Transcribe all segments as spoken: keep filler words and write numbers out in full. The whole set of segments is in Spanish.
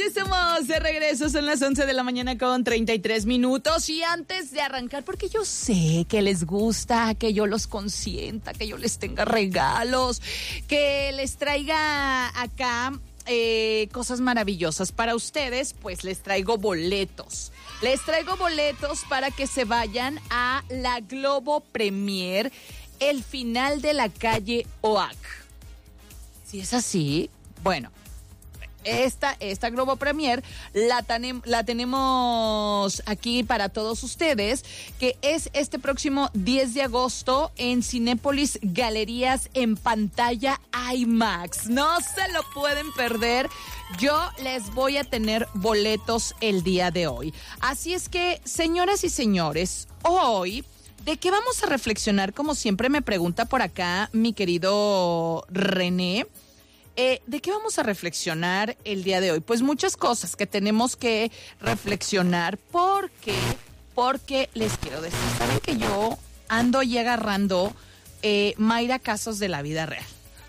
estamos de regreso, son las once de la mañana con treinta y tres minutos. Y antes de arrancar, porque yo sé que les gusta que yo los consienta, que yo les tenga regalos, que les traiga acá eh, cosas maravillosas para ustedes, pues les traigo boletos. Les traigo boletos para que se vayan a la Globo Premier, el final de la calle Oac. Si es así, bueno, esta, esta Globo Premier la, tanem, la tenemos aquí para todos ustedes, que es este próximo diez de agosto en Cinépolis Galerías en pantalla IMAX. No se lo pueden perder. Yo les voy a tener boletos el día de hoy. Así es que, señoras y señores, hoy, ¿de qué vamos a reflexionar? Como siempre me pregunta por acá mi querido René. Eh, ¿De qué vamos a reflexionar el día de hoy? Pues muchas cosas que tenemos que reflexionar. ¿Por qué? Porque les quiero decir, ¿saben que yo ando y agarrando eh, Mayra casos de la vida real?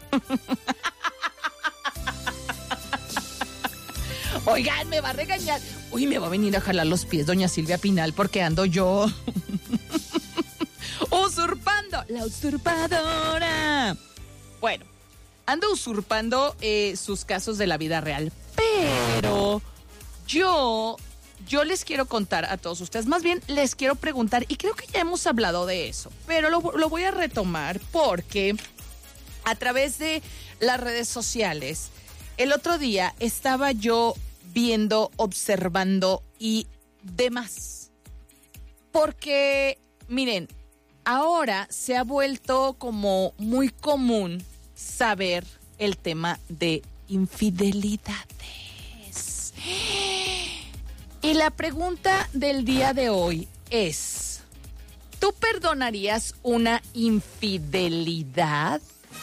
Oigan, me va a regañar. Uy, me va a venir a jalar los pies doña Silvia Pinal porque ando yo usurpando, la usurpadora. Bueno, ando usurpando eh, sus casos de la vida real, pero yo, yo les quiero contar a todos ustedes, más bien les quiero preguntar, y creo que ya hemos hablado de eso, pero lo, lo voy a retomar porque a través de las redes sociales, el otro día estaba yo viendo, observando y demás, porque miren, ahora se ha vuelto como muy común saber el tema de infidelidades. Y la pregunta del día de hoy es, ¿tú perdonarías una infidelidad?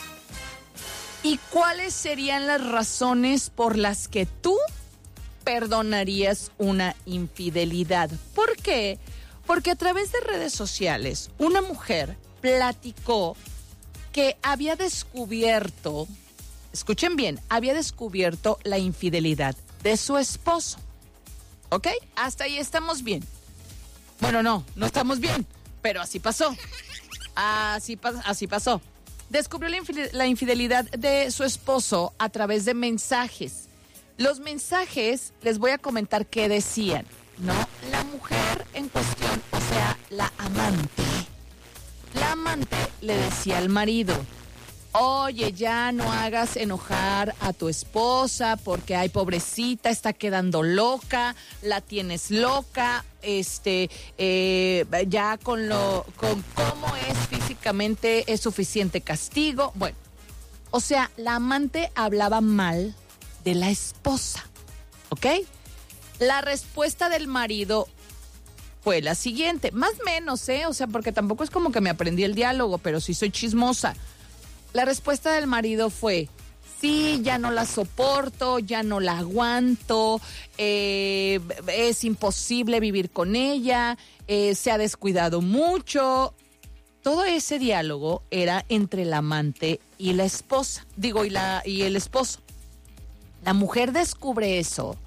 ¿Y cuáles serían las razones por las que tú perdonarías una infidelidad? ¿Por qué? Porque a través de redes sociales, una mujer platicó que había descubierto, escuchen bien, había descubierto la infidelidad de su esposo. ¿Ok? Hasta ahí estamos bien. Bueno, no, no estamos bien, pero así pasó. Así, así pasó. Descubrió la, infidel- la infidelidad de su esposo a través de mensajes. Los mensajes, les voy a comentar qué decían, ¿no? La mujer en cuestión, o sea, la amante. La amante le decía al marido, oye, ya no hagas enojar a tu esposa porque, ay, pobrecita, está quedando loca, la tienes loca, este, eh, ya con lo, con cómo es físicamente es suficiente castigo. Bueno, o sea, la amante hablaba mal de la esposa, ¿ok? La respuesta del marido fue la siguiente, más o menos, ¿eh? O sea, porque tampoco es como que me aprendí el diálogo, pero sí soy chismosa. La respuesta del marido fue, sí, ya no la soporto, ya no la aguanto, eh, es imposible vivir con ella, eh, se ha descuidado mucho. Todo ese diálogo era entre la amante y la esposa, digo, y, la, y el esposo. La mujer descubre eso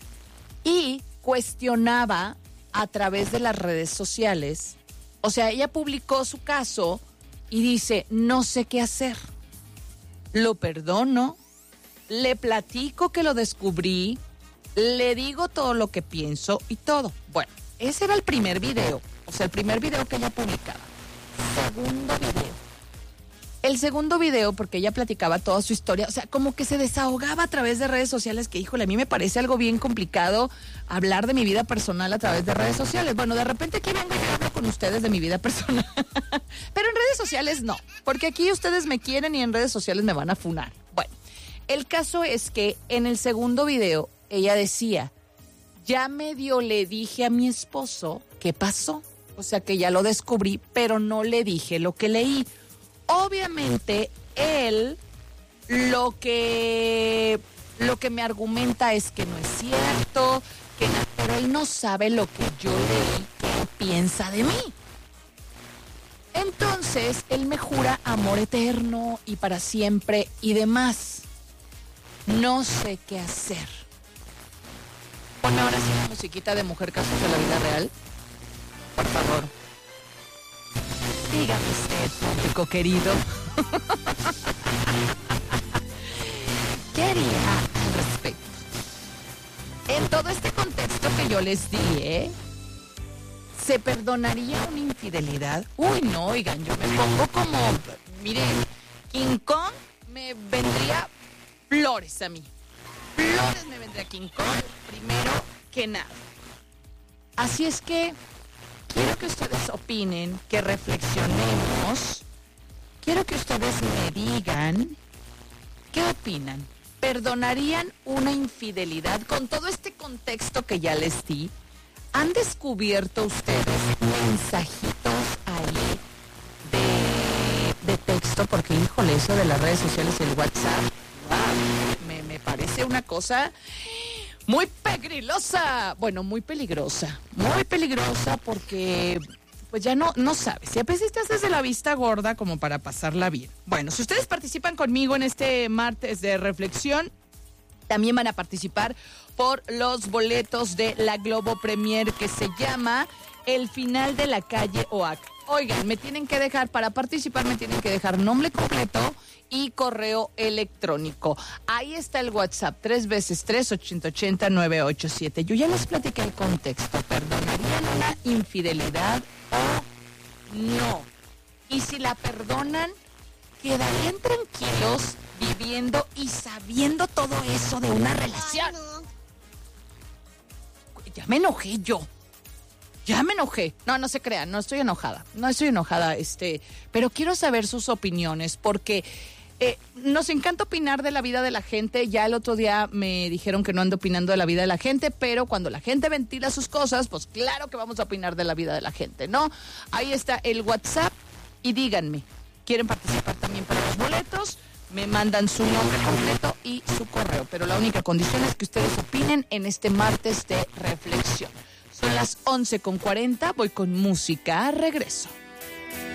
y cuestionaba a través de las redes sociales. O sea, ella publicó su caso y dice, no sé qué hacer. Lo perdono, le platico que lo descubrí, le digo todo lo que pienso y todo. Bueno, ese era el primer video, o sea, el primer video que ella publicaba. Segundo video. El segundo video, porque ella platicaba toda su historia, o sea, como que se desahogaba a través de redes sociales, que, híjole, a mí me parece algo bien complicado hablar de mi vida personal a través de redes sociales. Bueno, de repente aquí vengo y hablo con ustedes de mi vida personal, pero en redes sociales no, porque aquí ustedes me quieren y en redes sociales me van a funar. Bueno, el caso es que en el segundo video ella decía, ya medio le dije a mi esposo qué pasó, o sea que ya lo descubrí, pero no le dije lo que leí. Obviamente, él lo que, lo que me argumenta es que no es cierto, que na- pero él no sabe lo que yo leí, que él piensa de mí. Entonces, él me jura amor eterno y para siempre y demás. No sé qué hacer. Ponme ahora sí la musiquita de Mujer Casos de la Vida Real. Por favor. Dígame usted, público querido. ¿Qué haría al respecto? En todo este contexto que yo les di, ¿eh? ¿Se perdonaría una infidelidad? Uy, no, oigan, yo me pongo como... Miren, King Kong me vendría flores a mí. Flores me vendría King Kong primero que nada. Así es que quiero que ustedes opinen, que reflexionemos. Quiero que ustedes me digan qué opinan. ¿Perdonarían una infidelidad con todo este contexto que ya les di? ¿Han descubierto ustedes mensajitos ahí de, de texto? Porque, híjole, eso de las redes sociales y el WhatsApp, wow, me, me parece una cosa muy peligrosa. Bueno, muy peligrosa. Muy peligrosa porque... pues ya no, no sabes. Y a veces te haces de la vista gorda como para pasarla bien. Bueno, si ustedes participan conmigo en este martes de reflexión, también van a participar por los boletos de la Globo Premier que se llama El Final de la Calle Oac. Oigan, me tienen que dejar, para participar me tienen que dejar nombre completo y correo electrónico. Ahí está el WhatsApp, tres veces tres, ochenta ochenta, nueve ocho siete. Yo ya les platiqué el contexto. ¿Perdonarían una infidelidad o no? Y si la perdonan, ¿quedarían tranquilos viviendo y sabiendo todo eso de una relación? Ya me enojé yo. Ya me enojé. No, no se crean, no estoy enojada. No estoy enojada, este, pero quiero saber sus opiniones porque eh, nos encanta opinar de la vida de la gente. Ya el otro día me dijeron que no ando opinando de la vida de la gente, pero cuando la gente ventila sus cosas, pues claro que vamos a opinar de la vida de la gente, ¿no? Ahí está el WhatsApp y díganme, ¿quieren participar también para los boletos? Me mandan su nombre completo y su correo, pero la única condición es que ustedes opinen en este martes de reflexión. Son las once con cuarenta, voy con música, regreso.